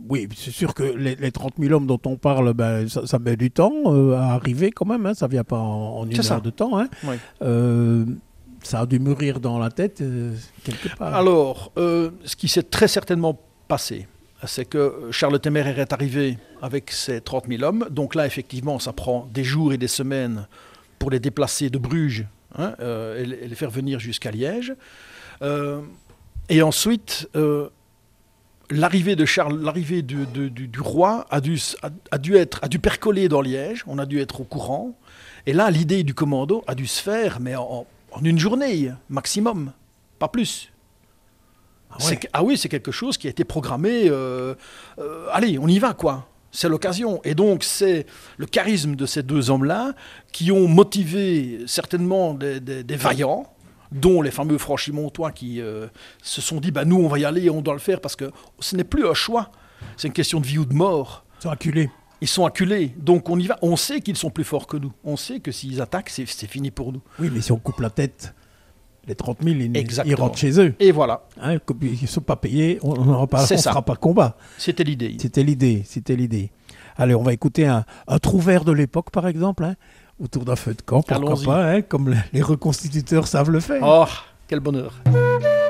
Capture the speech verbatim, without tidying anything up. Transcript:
oui, c'est sûr que les, les trente mille hommes dont on parle, ben, ça, ça met du temps euh, à arriver quand même, hein, ça ne vient pas en, en une C'est heure ça. de temps. Hein. Oui. Euh, ça a dû mûrir dans la tête euh, quelque part. Alors, euh, ce qui s'est très certainement passé, c'est que Charles le Téméraire est arrivé avec ses trente mille hommes. Donc là, effectivement, ça prend des jours et des semaines pour les déplacer de Bruges hein, euh, et, et les faire venir jusqu'à Liège. Euh, et ensuite, euh, l'arrivée de Charles, l'arrivée du, du, du, du roi a dû, a, a, dû être, a dû percoler dans Liège. On a dû être au courant. Et là, l'idée du commando a dû se faire, mais en, en une journée maximum, pas plus. Ah, ouais. ah oui, c'est quelque chose qui a été programmé. Euh, euh, allez, on y va, quoi. C'est l'occasion. Et donc, c'est le charisme de ces deux hommes-là qui ont motivé certainement des, des, des vaillants, dont les fameux franchimontois qui euh, se sont dit bah, « nous, on va y aller, on doit le faire » parce que ce n'est plus un choix. C'est une question de vie ou de mort. Ils sont acculés. Ils sont acculés. Donc, on y va. On sait qu'ils sont plus forts que nous. On sait que s'ils attaquent, c'est, c'est fini pour nous. Oui, mais si on coupe la tête... Les trente mille, ils, ils rentrent chez eux. Et voilà. Hein, ils ne sont pas payés, on ne fera pas de combat. C'était l'idée. C'était l'idée, c'était l'idée. Allez, on va écouter un, un trouvère de l'époque, par exemple, hein, autour d'un feu de camp, pourquoi Allons-y. Pas, hein, comme les reconstituteurs savent le faire. Oh, quel bonheur.